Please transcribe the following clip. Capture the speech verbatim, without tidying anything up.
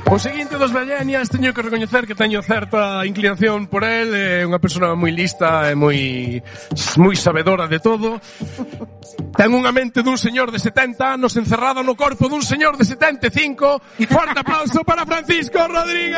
O seguinte dos Ballenias, teño que recoñecer que teño certa inclinación por el, é unha persona moi lista e moi moi sabedora de todo. Ten unha mente dun señor de setenta anos encerrada no corpo dun señor de setenta e cinco. Forte aplauso para Francisco Rodríguez.